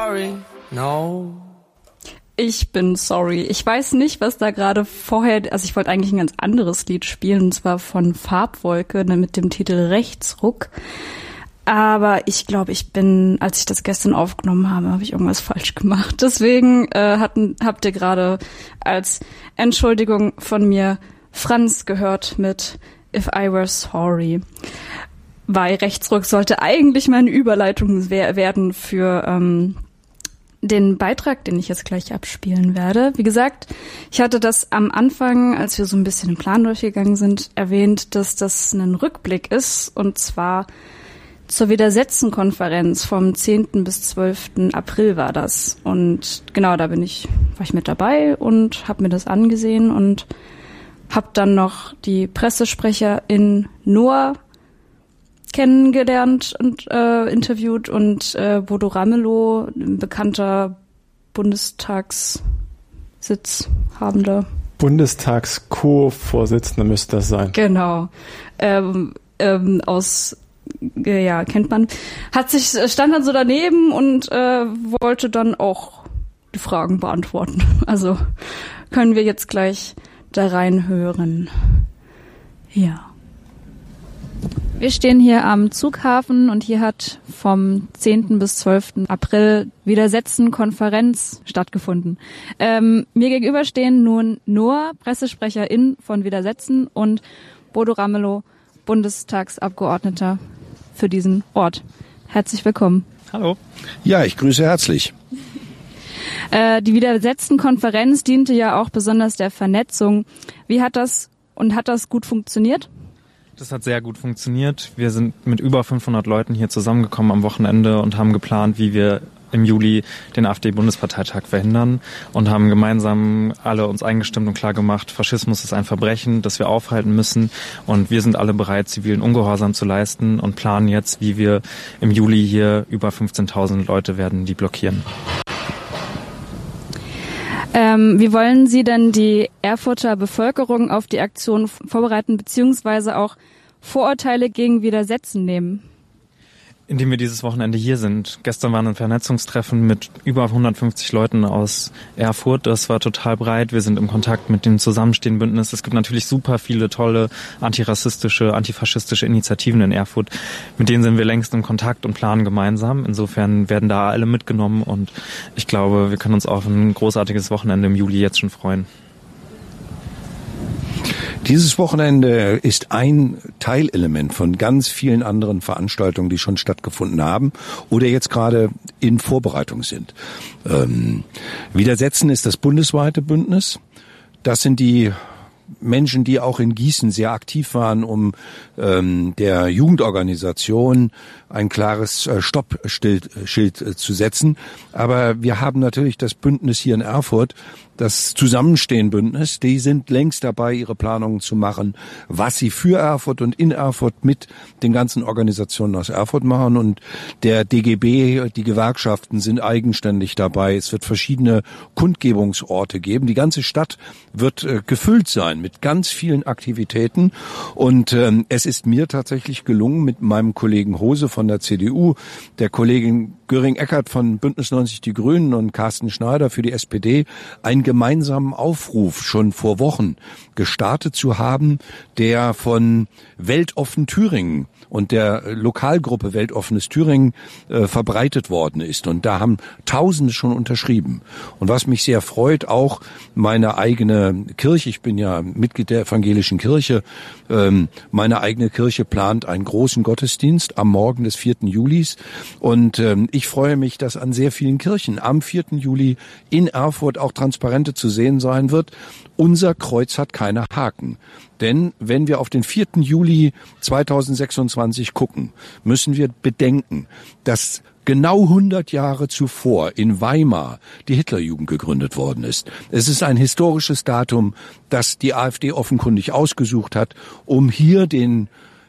sorry, no. Ich bin sorry. Ich weiß nicht, was da gerade vorher, also ich wollte eigentlich ein ganz anderes Lied spielen, und zwar von Farbwolke mit dem Titel Rechtsruck. Aber ich glaube, als ich das gestern aufgenommen habe ich irgendwas falsch gemacht. Deswegen habt ihr gerade als Entschuldigung von mir Franz gehört mit If I Were Sorry. Weil Rechtsruck sollte eigentlich meine Überleitung werden für den Beitrag, den ich jetzt gleich abspielen werde. Wie gesagt, ich hatte das am Anfang, als wir so ein bisschen den Plan durchgegangen sind, erwähnt, dass das ein Rückblick ist, und zwar zur Widersetzen-Konferenz vom 10. bis 12. April war das. Und genau, war ich mit dabei und habe mir das angesehen und habe dann noch die Pressesprecherin Noah kennengelernt und interviewt und Bodo Ramelow, ein bekannter Bundestagssitzhabender. Bundestags-Co-Vorsitzender müsste das sein. Genau. Kennt man. Stand dann so daneben und wollte dann auch die Fragen beantworten. Also können wir jetzt gleich da reinhören. Ja. Wir stehen hier am Zughafen und hier hat vom 10. bis 12. April Widersetzen-Konferenz stattgefunden. Mir gegenüber stehen nun Noah, Pressesprecherin von Widersetzen, und Bodo Ramelow, Bundestagsabgeordneter für diesen Ort. Herzlich willkommen. Hallo. Ja, ich grüße herzlich. Die Widersetzen-Konferenz diente ja auch besonders der Vernetzung. Wie hat das gut funktioniert? Das hat sehr gut funktioniert. Wir sind mit über 500 Leuten hier zusammengekommen am Wochenende und haben geplant, wie wir im Juli den AfD-Bundesparteitag verhindern, und haben gemeinsam alle uns eingestimmt und klar gemacht, Faschismus ist ein Verbrechen, das wir aufhalten müssen, und wir sind alle bereit, zivilen Ungehorsam zu leisten, und planen jetzt, wie wir im Juli hier über 15.000 Leute werden die blockieren. Wie wollen Sie denn die Erfurter Bevölkerung auf die Aktion vorbereiten, beziehungsweise auch Vorurteile gegen Widersetzen nehmen? Indem wir dieses Wochenende hier sind. Gestern war ein Vernetzungstreffen mit über 150 Leuten aus Erfurt. Das war total breit. Wir sind im Kontakt mit dem Zusammenstehen-Bündnis. Es gibt natürlich super viele tolle antirassistische, antifaschistische Initiativen in Erfurt. Mit denen sind wir längst im Kontakt und planen gemeinsam. Insofern werden da alle mitgenommen, und ich glaube, wir können uns auf ein großartiges Wochenende im Juli jetzt schon freuen. Dieses Wochenende ist ein Teilelement von ganz vielen anderen Veranstaltungen, die schon stattgefunden haben oder jetzt gerade in Vorbereitung sind. Widersetzen ist das bundesweite Bündnis. Das sind die Menschen, die auch in Gießen sehr aktiv waren, um der Jugendorganisation ein klares Stoppschild zu setzen. Aber wir haben natürlich das Bündnis hier in Erfurt, das Zusammenstehen-Bündnis, die sind längst dabei, ihre Planungen zu machen, was sie für Erfurt und in Erfurt mit den ganzen Organisationen aus Erfurt machen. Und der DGB, die Gewerkschaften sind eigenständig dabei. Es wird verschiedene Kundgebungsorte geben. Die ganze Stadt wird gefüllt sein mit ganz vielen Aktivitäten. Und es ist mir tatsächlich gelungen, mit meinem Kollegen Hose von der CDU, der Kollegin Göring-Eckardt von Bündnis 90 Die Grünen und Carsten Schneider für die SPD einen gemeinsamen Aufruf schon vor Wochen gestartet zu haben, der von Weltoffen Thüringen und der Lokalgruppe Weltoffenes Thüringen verbreitet worden ist. Und da haben Tausende schon unterschrieben. Und was mich sehr freut, auch meine eigene Kirche, ich bin ja Mitglied der evangelischen Kirche, meine eigene Kirche plant einen großen Gottesdienst am Morgen des 4. Julis. Und ich freue mich, dass an sehr vielen Kirchen am 4. Juli in Erfurt auch Transparente zu sehen sein wird. Unser Kreuz hat keine Haken. Denn wenn wir auf den 4. Juli 2026 gucken, müssen wir bedenken, dass genau 100 Jahre zuvor in Weimar die Hitlerjugend gegründet worden ist. Es ist ein historisches Datum, das die AfD offenkundig ausgesucht hat, um hier den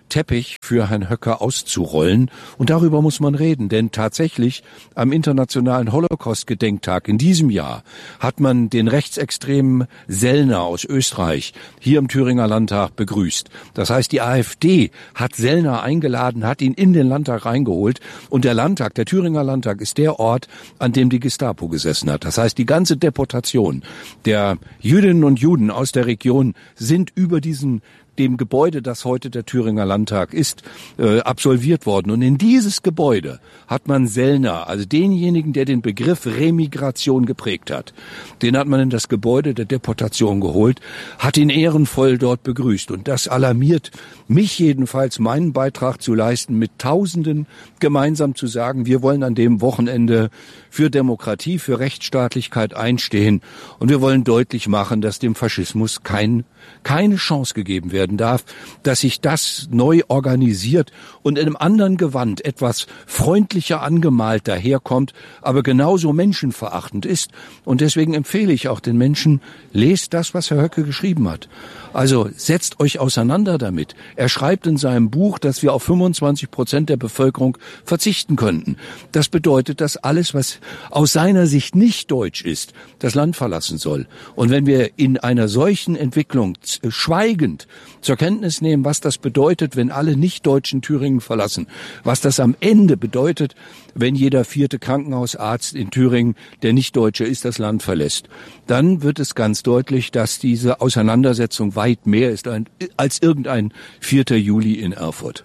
Teppich für Herrn Höcker auszurollen. Und darüber muss man reden, denn tatsächlich am Internationalen Holocaust-Gedenktag in diesem Jahr hat man den rechtsextremen Sellner aus Österreich hier im Thüringer Landtag begrüßt. Das heißt, die AfD hat Sellner eingeladen, hat ihn in den Landtag reingeholt und der Landtag, der Thüringer Landtag, ist der Ort, an dem die Gestapo gesessen hat. Das heißt, die ganze Deportation der Jüdinnen und Juden aus der Region sind über dem Gebäude, das heute der Thüringer Landtag ist, absolviert worden. Und in dieses Gebäude hat man Sellner, also denjenigen, der den Begriff Remigration geprägt hat, den hat man in das Gebäude der Deportation geholt, hat ihn ehrenvoll dort begrüßt. Und das alarmiert mich jedenfalls, meinen Beitrag zu leisten, mit Tausenden gemeinsam zu sagen, wir wollen an dem Wochenende für Demokratie, für Rechtsstaatlichkeit einstehen. Und wir wollen deutlich machen, dass dem Faschismus keine Chance gegeben werden darf, dass sich das neu organisiert und in einem anderen Gewand etwas freundlicher angemalt daherkommt, aber genauso menschenverachtend ist. Und deswegen empfehle ich auch den Menschen, lest das, was Herr Höcke geschrieben hat. Also setzt euch auseinander damit. Er schreibt in seinem Buch, dass wir auf 25% der Bevölkerung verzichten könnten. Das bedeutet, dass alles, was aus seiner Sicht nicht deutsch ist, das Land verlassen soll. Und wenn wir in einer solchen Entwicklung schweigend zur Kenntnis nehmen, was das bedeutet, wenn alle Nicht-Deutschen Thüringen verlassen, was das am Ende bedeutet, wenn jeder 4. Krankenhausarzt in Thüringen, der Nicht-Deutsche ist, das Land verlässt, dann wird es ganz deutlich, dass diese Auseinandersetzung weit mehr ist als irgendein 4. Juli in Erfurt.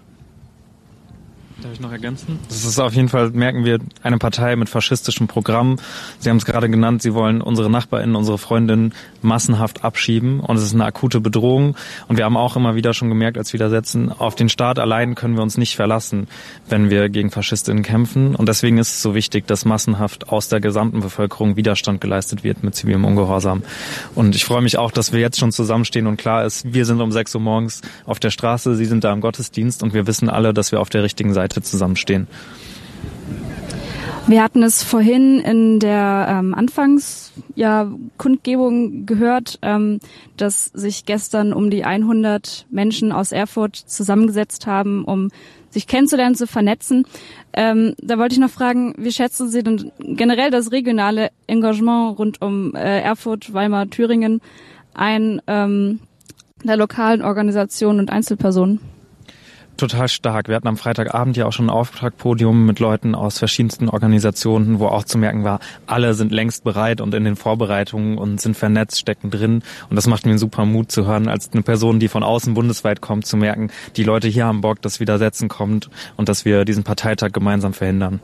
Darf ich noch ergänzen? Das ist auf jeden Fall, merken wir, eine Partei mit faschistischem Programm. Sie haben es gerade genannt, sie wollen unsere NachbarInnen, unsere Freundinnen massenhaft abschieben und es ist eine akute Bedrohung. Und wir haben auch immer wieder schon gemerkt, als Widersetzen, auf den Staat allein können wir uns nicht verlassen, wenn wir gegen FaschistInnen kämpfen. Und deswegen ist es so wichtig, dass massenhaft aus der gesamten Bevölkerung Widerstand geleistet wird mit zivilem Ungehorsam. Und ich freue mich auch, dass wir jetzt schon zusammenstehen und klar ist, wir sind um 6 Uhr morgens auf der Straße, Sie sind da im Gottesdienst und wir wissen alle, dass wir auf der richtigen Seite zusammenstehen. Wir hatten es vorhin in der Kundgebung gehört, dass sich gestern um die 100 Menschen aus Erfurt zusammengesetzt haben, um sich kennenzulernen, zu vernetzen. Da wollte ich noch fragen, wie schätzen Sie denn generell das regionale Engagement rund um Erfurt, Weimar, Thüringen ein, der lokalen Organisationen und Einzelpersonen? Total stark. Wir hatten am Freitagabend ja auch schon ein Auftaktpodium mit Leuten aus verschiedensten Organisationen, wo auch zu merken war, alle sind längst bereit und in den Vorbereitungen und sind vernetzt, stecken drin. Und das macht mir einen super Mut zu hören, als eine Person, die von außen bundesweit kommt, zu merken, die Leute hier haben Bock, dass Widersetzen kommt und dass wir diesen Parteitag gemeinsam verhindern.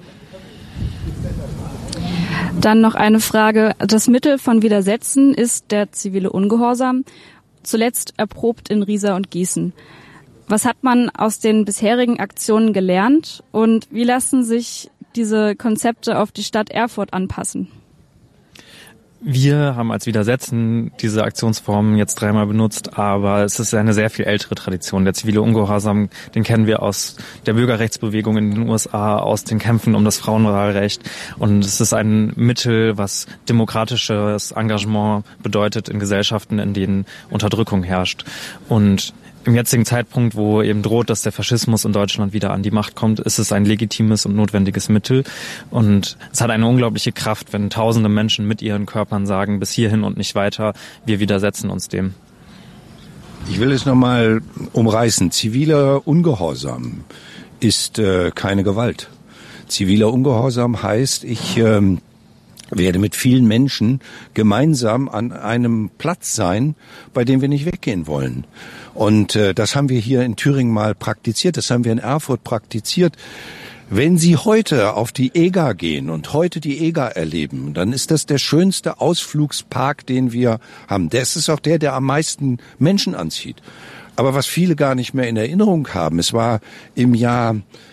Dann noch eine Frage. Das Mittel von Widersetzen ist der zivile Ungehorsam, zuletzt erprobt in Riesa und Gießen. Was hat man aus den bisherigen Aktionen gelernt und wie lassen sich diese Konzepte auf die Stadt Erfurt anpassen? Wir haben als Widersetzen diese Aktionsform jetzt 3-mal benutzt, aber es ist eine sehr viel ältere Tradition. Der zivile Ungehorsam, den kennen wir aus der Bürgerrechtsbewegung in den USA, aus den Kämpfen um das Frauenwahlrecht. Und es ist ein Mittel, was demokratisches Engagement bedeutet in Gesellschaften, in denen Unterdrückung herrscht. Und im jetzigen Zeitpunkt, wo eben droht, dass der Faschismus in Deutschland wieder an die Macht kommt, ist es ein legitimes und notwendiges Mittel. Und es hat eine unglaubliche Kraft, wenn tausende Menschen mit ihren Körpern sagen, bis hierhin und nicht weiter, wir widersetzen uns dem. Ich will es nochmal umreißen. Ziviler Ungehorsam ist keine Gewalt. Ziviler Ungehorsam heißt, ich werde mit vielen Menschen gemeinsam an einem Platz sein, bei dem wir nicht weggehen wollen. Und das haben wir hier in Thüringen mal praktiziert, das haben wir in Erfurt praktiziert. Wenn Sie heute auf die EGA gehen und heute die EGA erleben, dann ist das der schönste Ausflugspark, den wir haben. Das ist auch der am meisten Menschen anzieht. Aber was viele gar nicht mehr in Erinnerung haben, es war im Jahr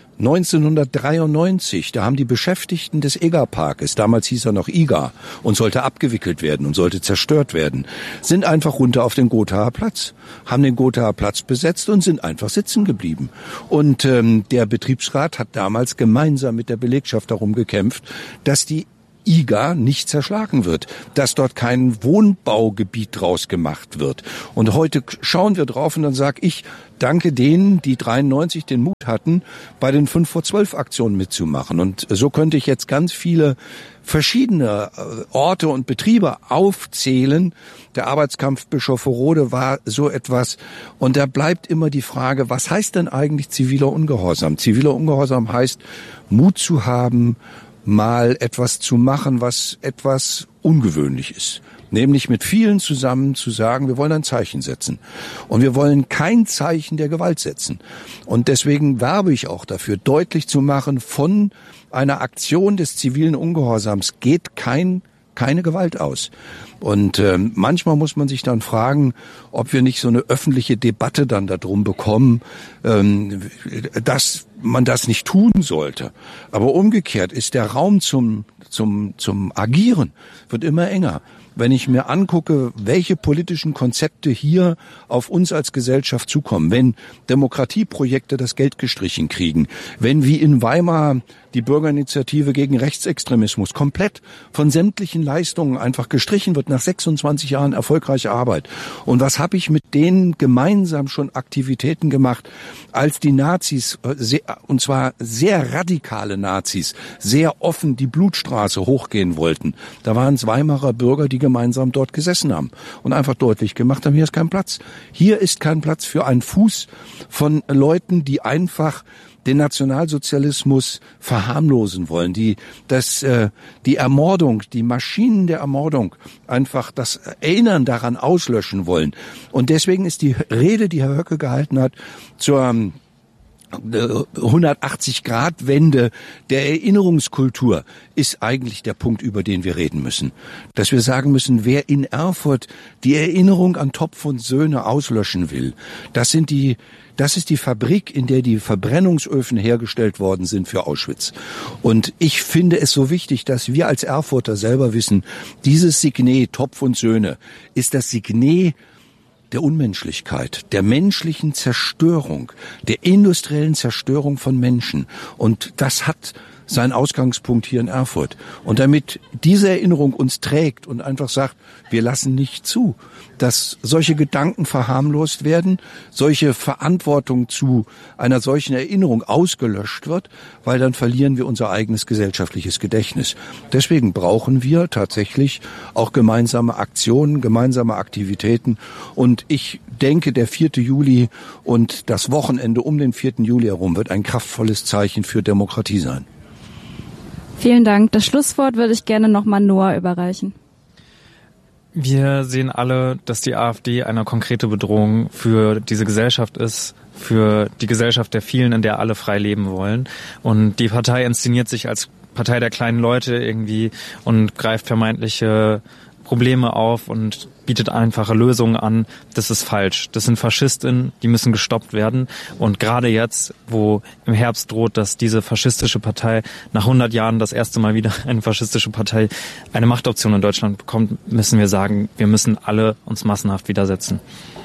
1993, da haben die Beschäftigten des EGA-Parkes, damals hieß er noch IGA und sollte abgewickelt werden und sollte zerstört werden, sind einfach runter auf den Gothaer Platz, haben den Gothaer Platz besetzt und sind einfach sitzen geblieben. Und der Betriebsrat hat damals gemeinsam mit der Belegschaft darum gekämpft, dass die IGA nicht zerschlagen wird, dass dort kein Wohnbaugebiet draus gemacht wird. Und heute schauen wir drauf und dann sage ich, danke denen, die 93 den Mut hatten, bei den 5 vor 12 Aktionen mitzumachen. Und so könnte ich jetzt ganz viele verschiedene Orte und Betriebe aufzählen. Der Arbeitskampf Bischofferode war so etwas. Und da bleibt immer die Frage, was heißt denn eigentlich ziviler Ungehorsam? Ziviler Ungehorsam heißt, Mut zu haben, mal etwas zu machen, was etwas ungewöhnlich ist. Nämlich mit vielen zusammen zu sagen, wir wollen ein Zeichen setzen. Und wir wollen kein Zeichen der Gewalt setzen. Und deswegen werbe ich auch dafür, deutlich zu machen, von einer Aktion des zivilen Ungehorsams geht keine Gewalt aus. Und manchmal muss man sich dann fragen, ob wir nicht so eine öffentliche Debatte dann darum bekommen, dass man das nicht tun sollte. Aber umgekehrt ist der Raum zum Agieren wird immer enger. Wenn ich mir angucke, welche politischen Konzepte hier auf uns als Gesellschaft zukommen, wenn Demokratieprojekte das Geld gestrichen kriegen, wenn wie in Weimar die Bürgerinitiative gegen Rechtsextremismus komplett von sämtlichen Leistungen einfach gestrichen wird nach 26 Jahren erfolgreicher Arbeit. Und was habe ich mit denen gemeinsam schon Aktivitäten gemacht, als die Nazis, und zwar sehr radikale Nazis, sehr offen die Blutstraße hochgehen wollten. Da waren es Weimarer Bürger, die gemeinsam dort gesessen haben und einfach deutlich gemacht haben, hier ist kein Platz. Hier ist kein Platz für einen Fuß von Leuten, die einfach den Nationalsozialismus verharmlosen wollen, die Ermordung, die Maschinen der Ermordung einfach das Erinnern daran auslöschen wollen. Und deswegen ist die Rede, die Herr Höcke gehalten hat, zur 180-Grad-Wende der Erinnerungskultur ist eigentlich der Punkt, über den wir reden müssen. Dass wir sagen müssen, wer in Erfurt die Erinnerung an Topf und Söhne auslöschen will, das ist die Fabrik, in der die Verbrennungsöfen hergestellt worden sind für Auschwitz. Und ich finde es so wichtig, dass wir als Erfurter selber wissen, dieses Signet Topf und Söhne ist das Signet der Unmenschlichkeit, der menschlichen Zerstörung, der industriellen Zerstörung von Menschen. Und das hat seinen Ausgangspunkt hier in Erfurt. Und damit diese Erinnerung uns trägt und einfach sagt, wir lassen nicht zu, dass solche Gedanken verharmlost werden, solche Verantwortung zu einer solchen Erinnerung ausgelöscht wird, weil dann verlieren wir unser eigenes gesellschaftliches Gedächtnis. Deswegen brauchen wir tatsächlich auch gemeinsame Aktionen, gemeinsame Aktivitäten. Und ich denke, der 4. Juli und das Wochenende um den 4. Juli herum wird ein kraftvolles Zeichen für Demokratie sein. Vielen Dank. Das Schlusswort würde ich gerne nochmal Noah überreichen. Wir sehen alle, dass die AfD eine konkrete Bedrohung für diese Gesellschaft ist, für die Gesellschaft der vielen, in der alle frei leben wollen. Und die Partei inszeniert sich als Partei der kleinen Leute irgendwie und greift vermeintliche Probleme auf und bietet einfache Lösungen an. Das ist falsch. Das sind Faschistinnen, die müssen gestoppt werden. Und gerade jetzt, wo im Herbst droht, dass diese faschistische Partei nach 100 Jahren das erste Mal wieder eine faschistische Partei eine Machtoption in Deutschland bekommt, müssen wir sagen, wir müssen alle uns massenhaft widersetzen.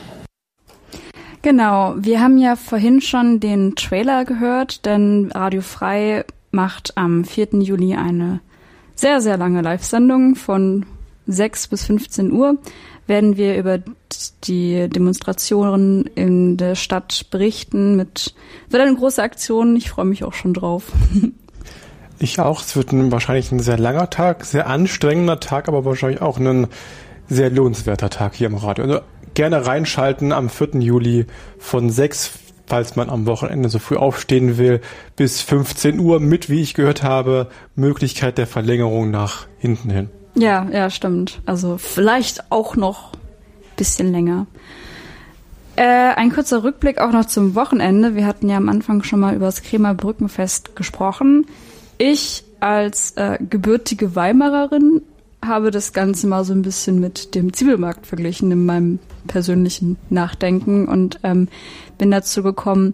Genau, wir haben ja vorhin schon den Trailer gehört, denn Radio Frei macht am 4. Juli eine sehr, sehr lange Live-Sendung von 6 bis 15 Uhr werden wir über die Demonstrationen in der Stadt berichten. Wird eine große Aktion. Ich freue mich auch schon drauf. Ich auch. Es wird wahrscheinlich ein sehr langer Tag, sehr anstrengender Tag, aber wahrscheinlich auch ein sehr lohnenswerter Tag hier im Radio. Also gerne reinschalten am 4. Juli von 6, falls man am Wochenende so früh aufstehen will, bis 15 Uhr mit, wie ich gehört habe, Möglichkeit der Verlängerung nach hinten hin. Ja, stimmt. Also vielleicht auch noch ein bisschen länger. Ein kurzer Rückblick auch noch zum Wochenende. Wir hatten ja am Anfang schon mal über das Kremer Brückenfest gesprochen. Ich als gebürtige Weimarerin habe das Ganze mal so ein bisschen mit dem Zwiebelmarkt verglichen in meinem persönlichen Nachdenken und bin dazu gekommen,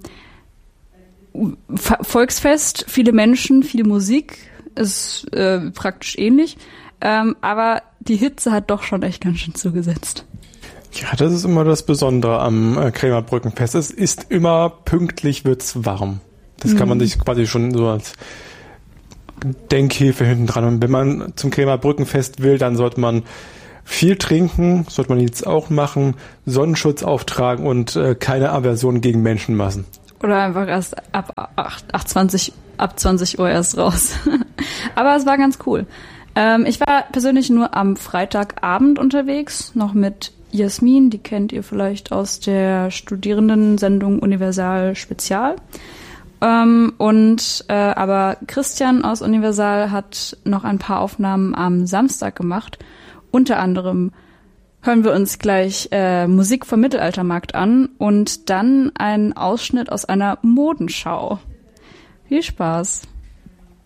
Volksfest, viele Menschen, viel Musik, ist praktisch ähnlich. Aber die Hitze hat doch schon echt ganz schön zugesetzt. Ja, das ist immer das Besondere am Kremer Brückenfest. Es ist immer pünktlich, wird's warm. Das kann man sich quasi schon so als Gedenkhefe hinten dran. Und wenn man zum Kremer Brückenfest will, dann sollte man viel trinken, sollte man jetzt auch machen, Sonnenschutz auftragen und keine Aversion gegen Menschenmassen. Oder einfach erst ab 20 Uhr erst raus. Aber es war ganz cool. Ich war persönlich nur am Freitagabend unterwegs, noch mit Jasmin, die kennt ihr vielleicht aus der Studierendensendung Universal Spezial. Aber Christian aus Universal hat noch ein paar Aufnahmen am Samstag gemacht. Unter anderem hören wir uns gleich Musik vom Mittelaltermarkt an und dann einen Ausschnitt aus einer Modenschau. Viel Spaß!